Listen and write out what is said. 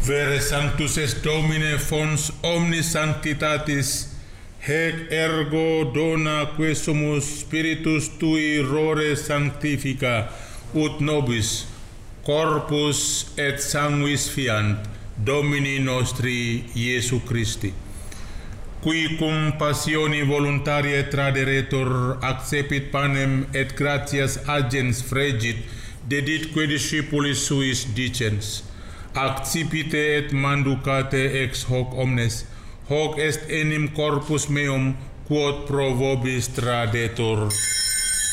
Vere sanctus est Domine fons omnis sanctitatis, hec ergo dona que sumus spiritus tui rore sanctifica, ut nobis corpus et sanguis fiant Domini nostri Iesu Christi, qui cum passioni voluntariae traderetur, accepit panem et gratias agens fregit, deditque discipulis suis dicens: accipite et manducate ex hoc omnes, hoc est enim corpus meum quod pro vobis tradetur.